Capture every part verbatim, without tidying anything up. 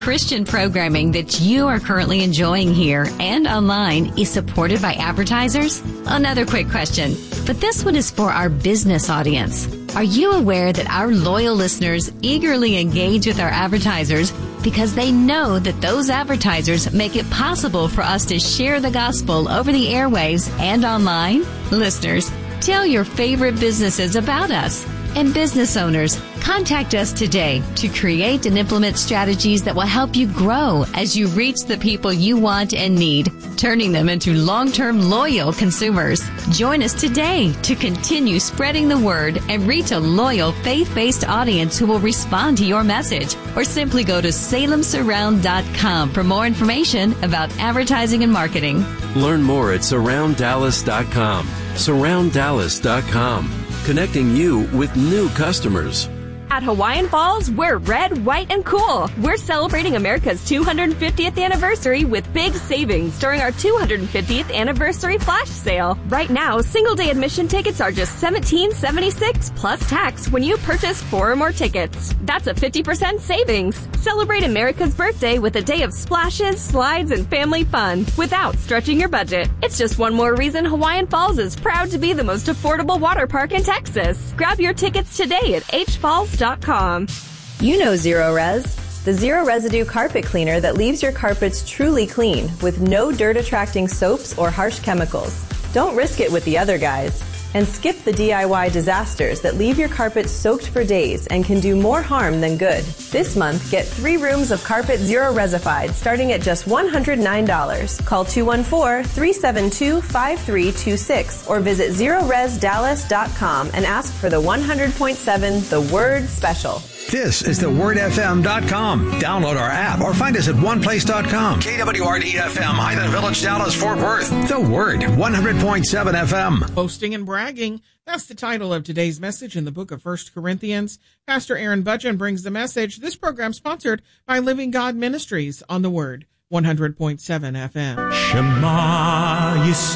Christian programming that you are currently enjoying here and online is supported by advertisers? Another quick question, but this one is for our business audience. Are you aware that our loyal listeners eagerly engage with our advertisers because they know that those advertisers make it possible for us to share the gospel over the airwaves and online? Listeners, tell your favorite businesses about us. And business owners, contact us today to create and implement strategies that will help you grow as you reach the people you want and need, turning them into long-term loyal consumers. Join us today to continue spreading the word and reach a loyal faith-based audience who will respond to your message. Or simply go to salem surround dot com for more information about advertising and marketing. Learn more at surround dallas dot com. surround dallas dot com. Connecting you with new customers. At Hawaiian Falls, we're red, white, and cool. We're celebrating America's two hundred fiftieth anniversary with big savings during our two hundred fiftieth anniversary flash sale. Right now, single-day admission tickets are just seventeen seventy-six plus tax when you purchase four or more tickets. That's a fifty percent savings. Celebrate America's birthday with a day of splashes, slides, and family fun without stretching your budget. It's just one more reason Hawaiian Falls is proud to be the most affordable water park in Texas. Grab your tickets today at h falls dot com. You know Zero Res, the zero residue carpet cleaner that leaves your carpets truly clean with no dirt-attracting soaps or harsh chemicals. Don't risk it with the other guys. And skip the D I Y disasters that leave your carpet soaked for days and can do more harm than good. This month, get three rooms of carpet Zero Resified starting at just one hundred nine dollars. Call two one four, three seven two, five three two six or visit zero res dallas dot com and ask for the one hundred point seven The Word Special. This is the word f m dot com. Download our app or find us at one place dot com. K W R D F M, Highland Village, Dallas, Fort Worth. The Word, one hundred point seven F M. Boasting and bragging. That's the title of today's message in the book of First Corinthians. Pastor Aaron Budgen brings the message. This program sponsored by Living God Ministries on the Word, one hundred point seven F M. Shema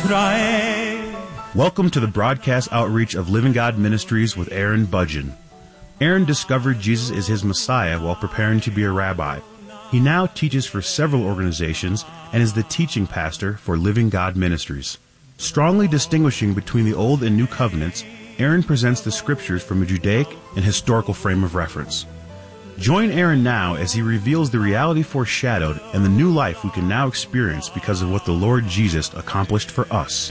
Yisrael. Welcome to the broadcast outreach of Living God Ministries with Aaron Budgen. Aaron discovered Jesus is his Messiah while preparing to be a rabbi. He now teaches for several organizations and is the teaching pastor for Living God Ministries. Strongly distinguishing between the Old and New Covenants, Aaron presents the Scriptures from a Judaic and historical frame of reference. Join Aaron now as he reveals the reality foreshadowed and the new life we can now experience because of what the Lord Jesus accomplished for us.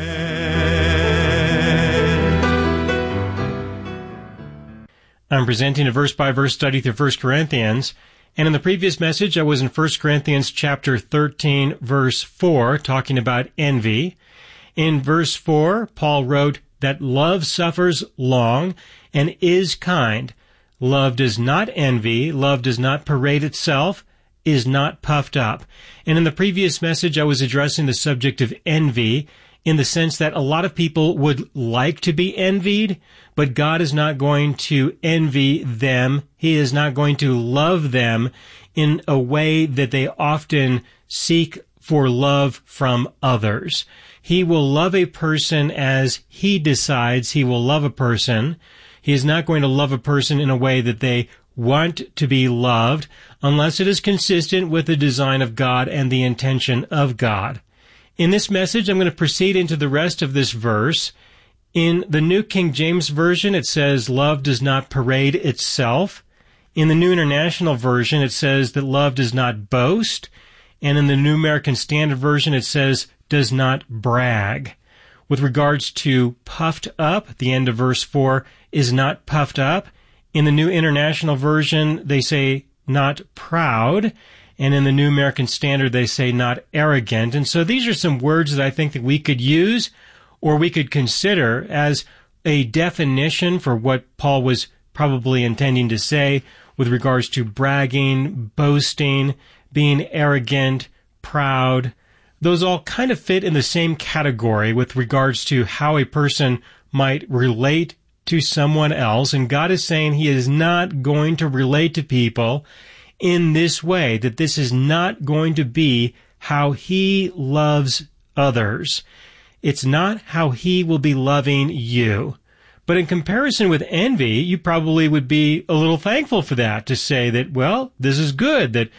I'm presenting a verse-by-verse study through First Corinthians, and in the previous message I was in First Corinthians chapter thirteen, verse four, talking about envy. In verse four, Paul wrote that love suffers long and is kind. Love does not envy, love does not parade itself, is not puffed up. And in the previous message I was addressing the subject of envy, in the sense that a lot of people would like to be envied, but God is not going to envy them. He is not going to love them in a way that they often seek for love from others. He will love a person as He decides He will love a person. He is not going to love a person in a way that they want to be loved, unless it is consistent with the design of God and the intention of God. In this message, I'm going to proceed into the rest of this verse. In the New King James Version, it says, love does not parade itself. In the New International Version, it says that love does not boast. And in the New American Standard Version, it says, does not brag. With regards to puffed up, the end of verse four is not puffed up. In the New International Version, they say not proud. And in the New American Standard, they say not arrogant. And so these are some words that I think that we could use or we could consider as a definition for what Paul was probably intending to say with regards to bragging, boasting, being arrogant, proud. Those all kind of fit in the same category with regards to how a person might relate to someone else. And God is saying He is not going to relate to people in this way, that this is not going to be how He loves others. It's not how He will be loving you. But in comparison with envy, you probably would be a little thankful for that, to say that, well, this is good, that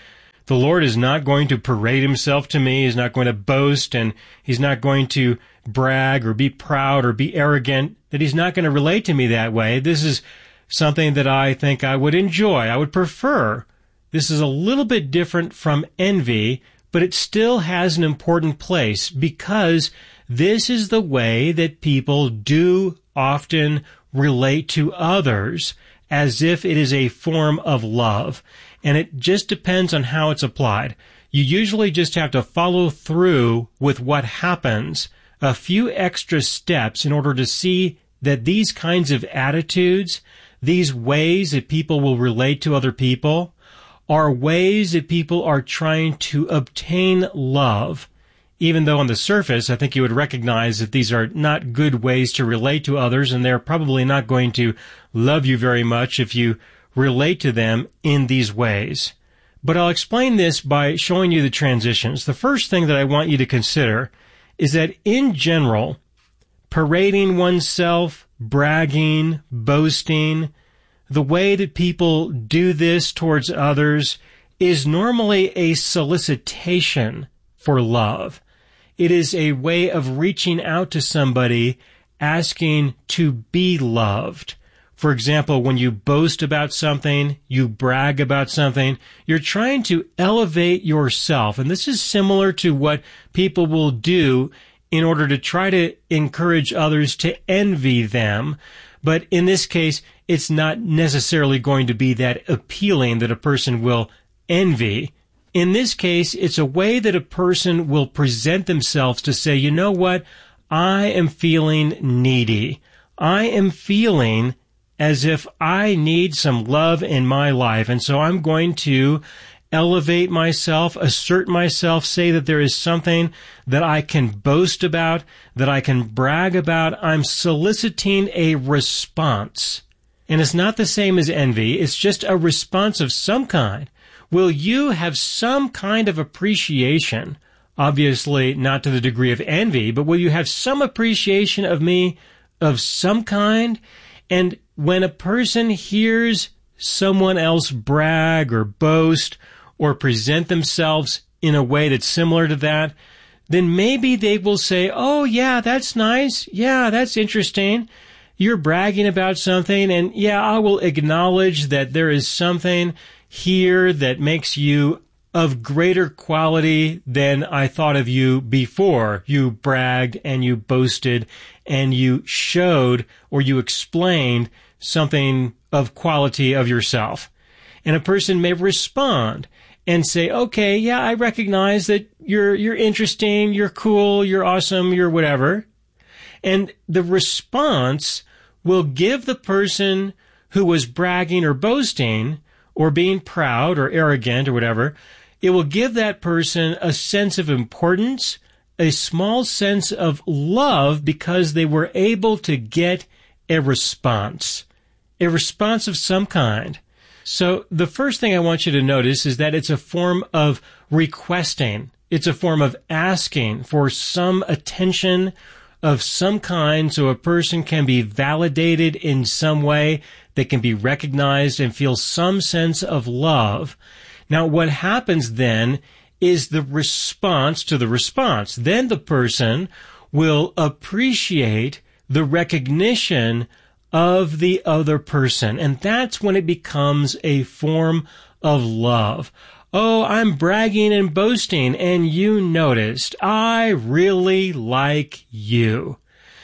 The Lord is not going to parade himself to me. He's not going to boast, and he's not going to brag or be proud or be arrogant, that he's not going to relate to me that way. This is something that I think I would enjoy. I would prefer. This is a little bit different from envy, but it still has an important place because this is the way that people do often relate to others as if it is a form of love. And it just depends on how it's applied. You usually just have to follow through with what happens, a few extra steps in order to see that these kinds of attitudes, these ways that people will relate to other people, are ways that people are trying to obtain love. Even though on the surface, I think you would recognize that these are not good ways to relate to others, and they're probably not going to love you very much if you relate to them in these ways. But I'll explain this by showing you the transitions. The first thing that I want you to consider is that in general, parading oneself, bragging, boasting, the way that people do this towards others is normally a solicitation for love. It is a way of reaching out to somebody, asking to be loved. For example, when you boast about something, you brag about something, you're trying to elevate yourself. And this is similar to what people will do in order to try to encourage others to envy them. But in this case, it's not necessarily going to be that appealing that a person will envy. In this case, it's a way that a person will present themselves to say, you know what? I am feeling needy. I am feeling as if I need some love in my life. And so I'm going to elevate myself, assert myself, say that there is something that I can boast about, that I can brag about. I'm soliciting a response. And it's not the same as envy. It's just a response of some kind. Will you have some kind of appreciation? Obviously, not to the degree of envy, but will you have some appreciation of me of some kind? And when a person hears someone else brag or boast or present themselves in a way that's similar to that, then maybe they will say, oh, yeah, that's nice. Yeah, that's interesting. You're bragging about something, and yeah, I will acknowledge that there is something here that makes you of greater quality than I thought of you before. You bragged and you boasted and you showed or you explained something of quality of yourself. And a person may respond and say, okay, yeah, I recognize that you're, you're interesting, you're cool, you're awesome, you're whatever. And the response will give the person who was bragging or boasting or being proud or arrogant or whatever, it will give that person a sense of importance, a small sense of love because they were able to get a response, a response of some kind. So the first thing I want you to notice is that it's a form of requesting. It's a form of asking for some attention of some kind so a person can be validated in some way, they can be recognized and feel some sense of love. Now, what happens then is the response to the response. Then the person will appreciate the recognition of the other person, and that's when it becomes a form of love. Oh, I'm bragging and boasting, and you noticed. I really like you.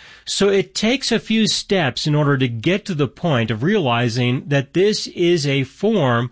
So it takes a few steps in order to get to the point of realizing that this is a form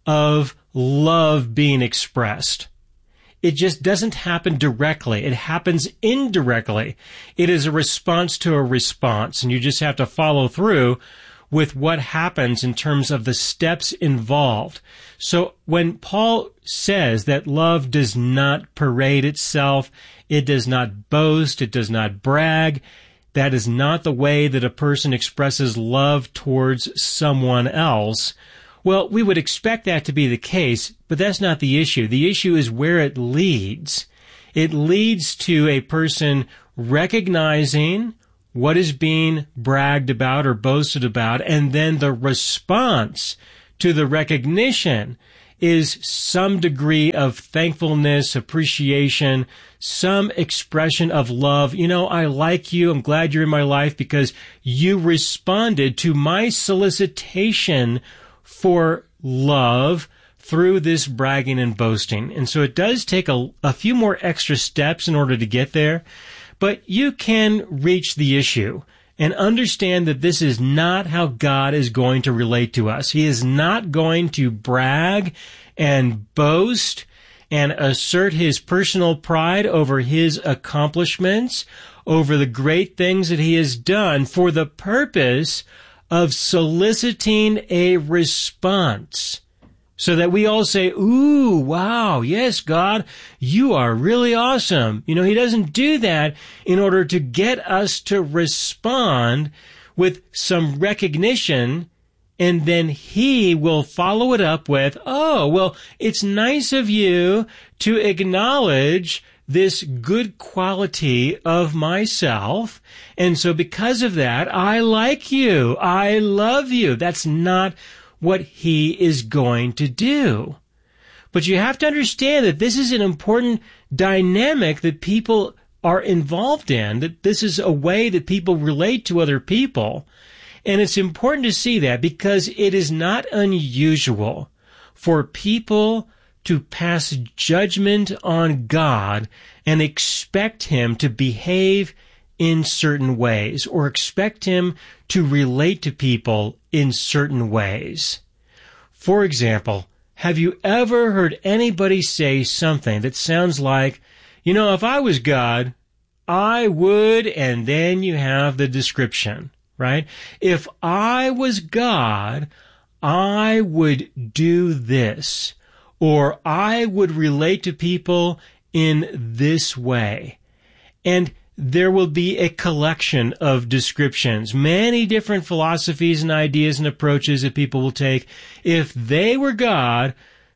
of love being expressed. It just doesn't happen directly. It happens indirectly. It is a response to a response, and you just have to follow through with what happens in terms of the steps involved. So when Paul says that love does not parade itself, it does not boast, it does not brag, that is not the way that a person expresses love towards someone else. Well, we would expect that to be the case, but that's not the issue. The issue is where it leads. It leads to a person recognizing what is being bragged about or boasted about, and then the response to the recognition is some degree of thankfulness, appreciation, some expression of love. You know, I like you. I'm glad you're in my life because you responded to my solicitation for love through this bragging and boasting. And so it does take a, a few more extra steps in order to get there, but you can reach the issue and understand that this is not how God is going to relate to us. He is not going to brag and boast and assert his personal pride over his accomplishments, over the great things that he has done for the purpose of soliciting a response. So that we all say, ooh, wow, yes, God, you are really awesome. You know, he doesn't do that in order to get us to respond with some recognition, and then he will follow it up with, oh, well, it's nice of you to acknowledge this good quality of myself, and so because of that, I like you, I love you. That's not what he is going to do. But you have to understand that this is an important dynamic that people are involved in, that this is a way that people relate to other people. And it's important to see that because it is not unusual for people to pass judgment on God and expect him to behave in certain ways or expect him to relate to people in certain ways. For example, have you ever heard anybody say something that sounds like, you know, if I was God, I would, and then you have the description, right? If I was God, I would do this, or I would relate to people in this way. And there will be a collection of descriptions, many different philosophies and ideas and approaches that people will take. If they were God,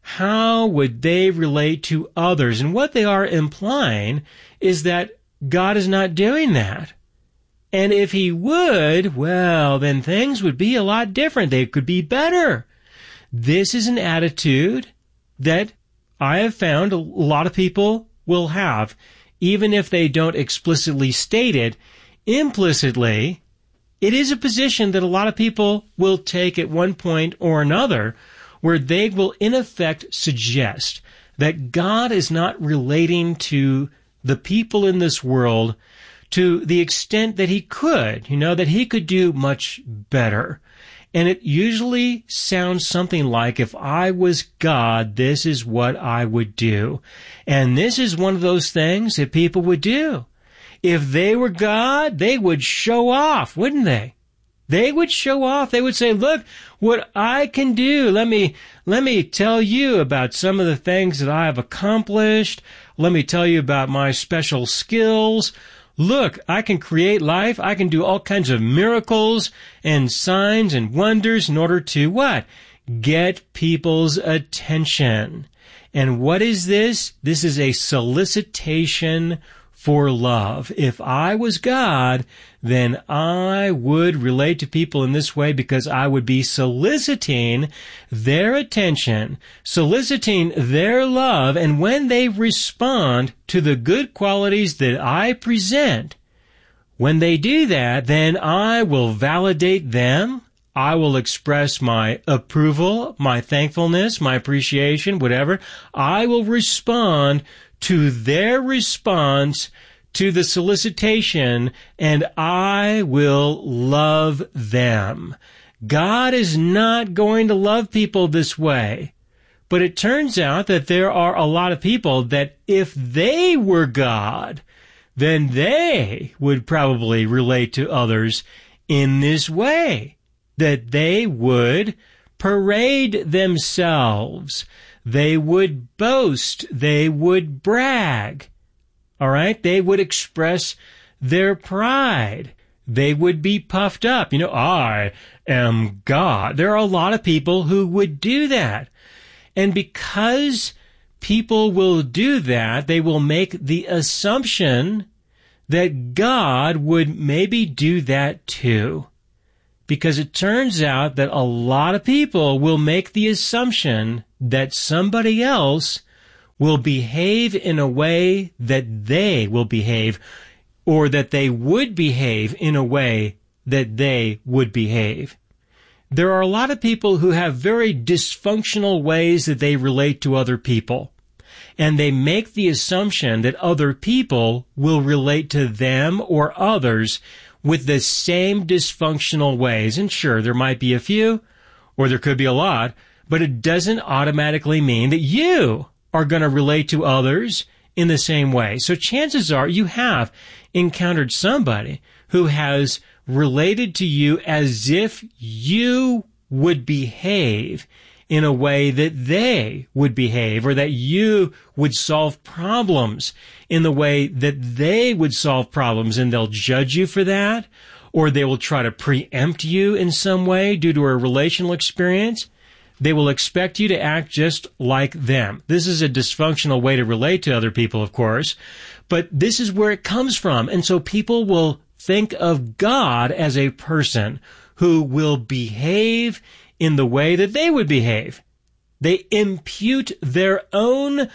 how would they relate to others? And what they are implying is that God is not doing that. And if he would, well, then things would be a lot different. They could be better. This is an attitude that I have found a lot of people will have. Even if they don't explicitly state it, implicitly, it is a position that a lot of people will take at one point or another, where they will in effect suggest that God is not relating to the people in this world to the extent that he could, you know, that he could do much better. And it usually sounds something like, if I was God, this is what I would do. And this is one of those things that people would do. If they were God, they would show off, wouldn't they? They would show off. They would say, look what I can do. Let me, let me tell you about some of the things that I have accomplished. Let me tell you about my special skills. Look, I can create life. I can do all kinds of miracles and signs and wonders in order to what? Get people's attention. And what is this? This is a solicitation for love. If I was God, then I would relate to people in this way because I would be soliciting their attention, soliciting their love, and when they respond to the good qualities that I present, when they do that, then I will validate them. I will express my approval, my thankfulness, my appreciation, whatever. I will respond to their response to the solicitation, and I will love them. God is not going to love people this way. But it turns out that there are a lot of people that if they were God, then they would probably relate to others in this way, that they would parade themselves. They would boast. They would brag. All right? They would express their pride. They would be puffed up. You know, I am God. There are a lot of people who would do that. And because people will do that, they will make the assumption that God would maybe do that too. Because it turns out that a lot of people will make the assumption that somebody else will behave in a way that they will behave, or that they would behave in a way that they would behave. There are a lot of people who have very dysfunctional ways that they relate to other people. And they make the assumption that other people will relate to them or others with the same dysfunctional ways. And sure, there might be a few, or there could be a lot, but it doesn't automatically mean that you are going to relate to others in the same way. So chances are you have encountered somebody who has related to you as if you would behave in a way that they would behave, or that you would solve problems in the way that they would solve problems, and they'll judge you for that, or they will try to preempt you in some way due to a relational experience. They will expect you to act just like them. This is a dysfunctional way to relate to other people, of course, but this is where it comes from. And so people will think of God as a person who will behave in the way that they would behave. They impute their own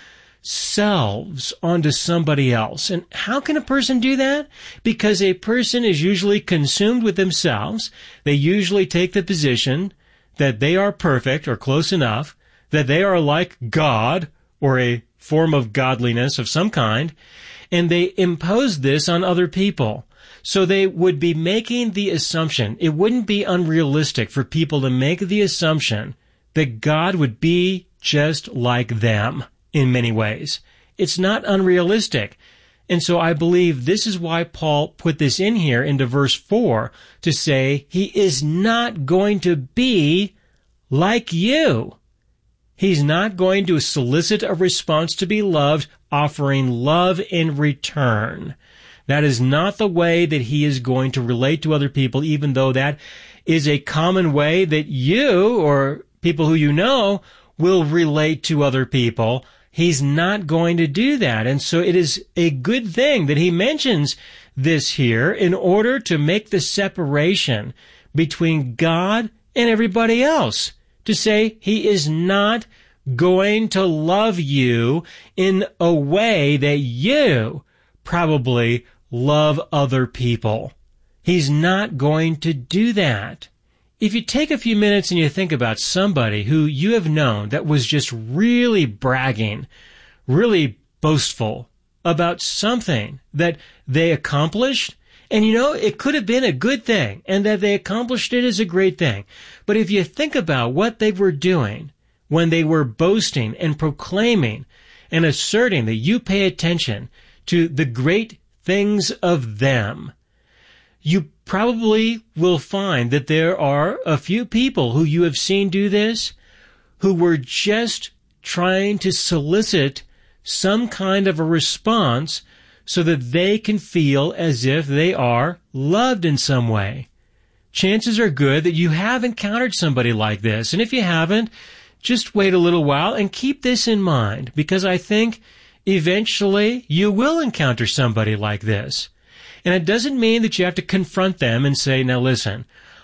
selves onto somebody else. And how can a person do that? Because a person is usually consumed with themselves. They usually take the position that they are perfect or close enough, that they are like God or a form of godliness of some kind, and they impose this on other people. So they would be making the assumption, it wouldn't be unrealistic for people to make the assumption that God would be just like them in many ways. It's not unrealistic. And so I believe this is why Paul put this in here into verse four to say he is not going to be like you. He's not going to solicit a response to be loved, offering love in return. That is not the way that he is going to relate to other people, even though that is a common way that you or people who you know will relate to other people. He's not going to do that. And so it is a good thing that he mentions this here in order to make the separation between God and everybody else. To say he is not going to love you in a way that you probably love other people. He's not going to do that. If you take a few minutes and you think about somebody who you have known that was just really bragging, really boastful about something that they accomplished, and you know, it could have been a good thing, and that they accomplished it is a great thing. But if you think about what they were doing when they were boasting and proclaiming and asserting that you pay attention to the great things of them, you probably will find that there are a few people who you have seen do this who were just trying to solicit some kind of a response so that they can feel as if they are loved in some way. Chances are good that you have encountered somebody like this. And if you haven't, just wait a little while and keep this in mind, because I think eventually you will encounter somebody like this. And it doesn't mean that you have to confront them and say, now listen,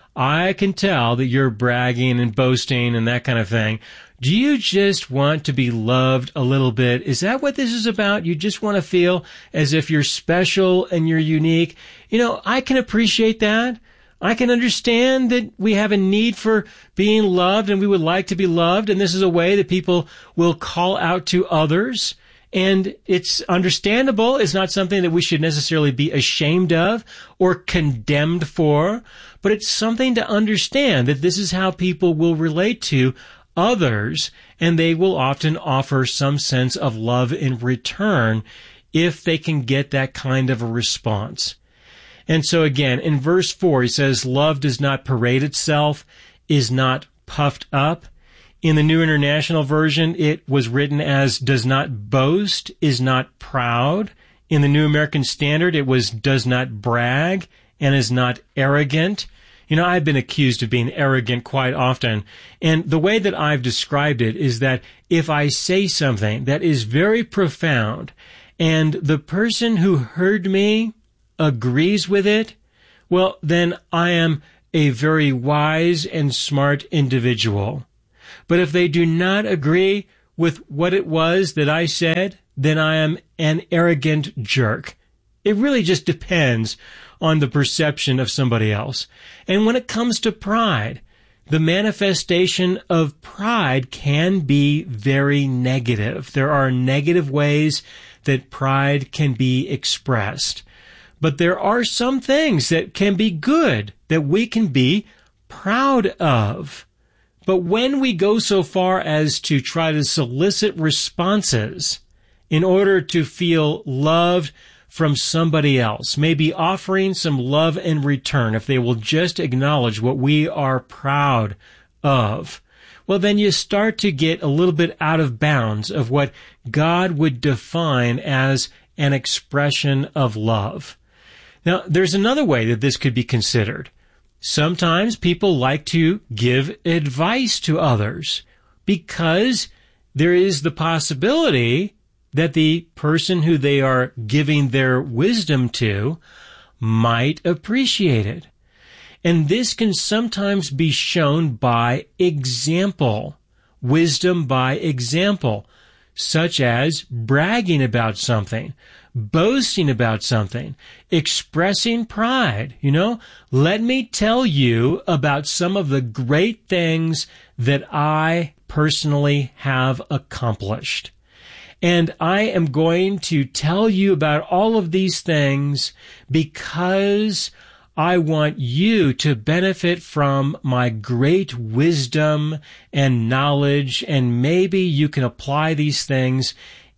I can tell that you're bragging and boasting and that kind of thing. Do you just want to be loved a little bit? Is that what this is about? You just want to feel as if you're special and you're unique? You know, I can appreciate that. I can understand that we have a need for being loved and we would like to be loved. And this is a way that people will call out to others. And it's understandable. It's not something that we should necessarily be ashamed of or condemned for, but it's something to understand that this is how people will relate to others, and they will often offer some sense of love in return if they can get that kind of a response. And so again, in verse four, he says, love does not parade itself, is not puffed up. In the New International Version, it was written as does not boast, is not proud. In the New American Standard, it was does not brag and is not arrogant. You know, I've been accused of being arrogant quite often, and the way that I've described it is that if I say something that is very profound and the person who heard me agrees with it, well, then I am a very wise and smart individual. But if they do not agree with what it was that I said, then I am an arrogant jerk. It really just depends on the perception of somebody else. And when it comes to pride, the manifestation of pride can be very negative. There are negative ways that pride can be expressed. But there are some things that can be good, that we can be proud of. But when we go so far as to try to solicit responses in order to feel loved from somebody else, maybe offering some love in return, if they will just acknowledge what we are proud of, well, then you start to get a little bit out of bounds of what God would define as an expression of love. Now, there's another way that this could be considered. Sometimes people like to give advice to others because there is the possibility that the person who they are giving their wisdom to might appreciate it. And this can sometimes be shown by example, wisdom by example, such as bragging about something, boasting about something, expressing pride. You know, let me tell you about some of the great things that I personally have accomplished. And I am going to tell you about all of these things because I want you to benefit from my great wisdom and knowledge, and maybe you can apply these things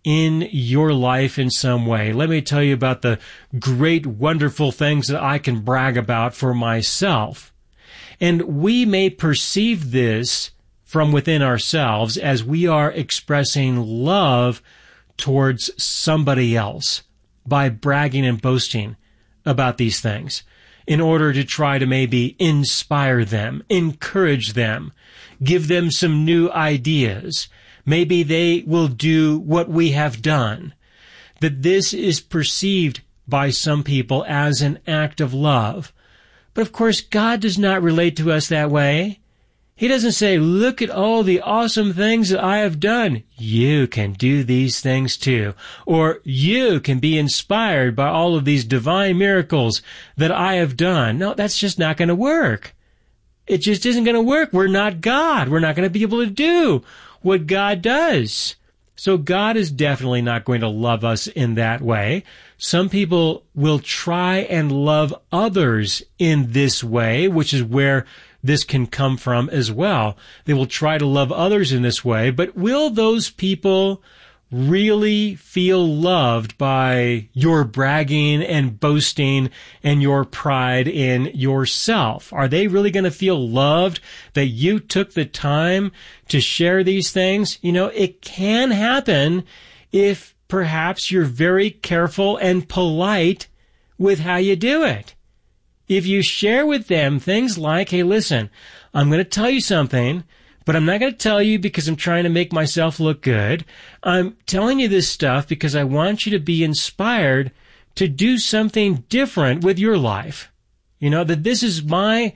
in your life in some way. Let me tell you about the great, wonderful things that I can brag about for myself. And we may perceive this from within ourselves as we are expressing love towards somebody else by bragging and boasting about these things in order to try to maybe inspire them, encourage them, give them some new ideas. Maybe they will do what we have done. That this is perceived by some people as an act of love. But of course, God does not relate to us that way. He doesn't say, look at all the awesome things that I have done. You can do these things too. Or you can be inspired by all of these divine miracles that I have done. No, that's just not going to work. It just isn't going to work. We're not God. We're not going to be able to do what God does. So God is definitely not going to love us in that way. Some people will try and love others in this way, which is where this can come from as well. They will try to love others in this way, but will those people really feel loved by your bragging and boasting and your pride in yourself? Are they really going to feel loved that you took the time to share these things? You know, it can happen if perhaps you're very careful and polite with how you do it. If you share with them things like, hey, listen, I'm going to tell you something, but I'm not going to tell you because I'm trying to make myself look good. I'm telling you this stuff because I want you to be inspired to do something different with your life. You know, that this is my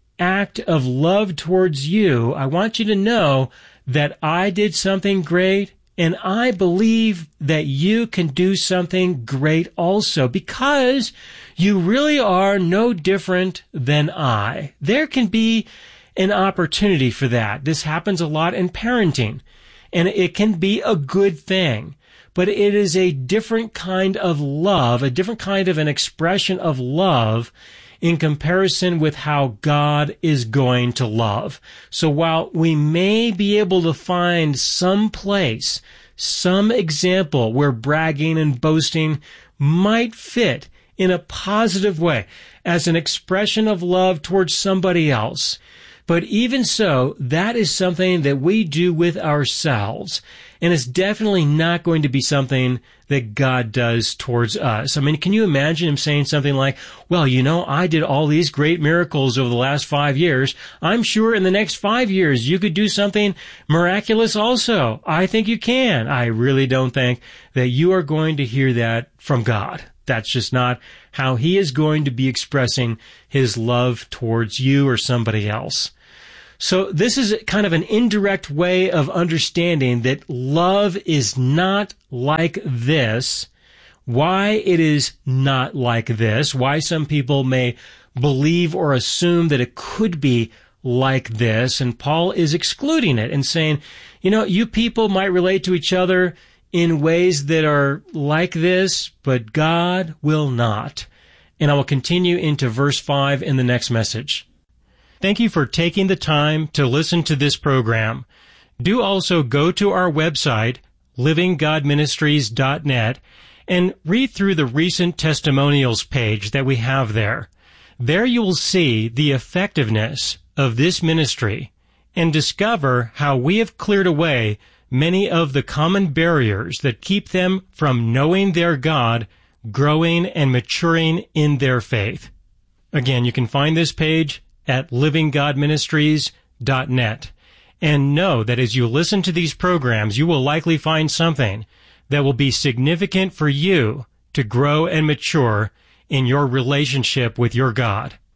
act of love towards you. I want you to know that I did something great, and I believe that you can do something great also because you really are no different than I. There can be an opportunity for that. This happens a lot in parenting, and it can be a good thing. But it is a different kind of love, a different kind of an expression of love in comparison with how God is going to love. So while we may be able to find some place, some example where bragging and boasting might fit in a positive way as an expression of love towards somebody else, but even so, that is something that we do with ourselves. And it's definitely not going to be something that God does towards us. I mean, can you imagine him saying something like, well, you know, I did all these great miracles over the last five years. I'm sure in the next five years you could do something miraculous also. I think you can. I really don't think that you are going to hear that from God. That's just not how he is going to be expressing his love towards you or somebody else. So this is kind of an indirect way of understanding that love is not like this. Why it is not like this, why some people may believe or assume that it could be like this, and Paul is excluding it and saying, you know, you people might relate to each other in ways that are like this, but God will not. And I will continue into verse five in the next message. Thank you for taking the time to listen to this program. Do also go to our website, living god ministries dot net, and read through the recent testimonials page that we have there. There you will see the effectiveness of this ministry and discover how we have cleared away many of the common barriers that keep them from knowing their God, growing and maturing in their faith. Again, you can find this page at living god ministries dot net. And know that as you listen to these programs, you will likely find something that will be significant for you to grow and mature in your relationship with your God.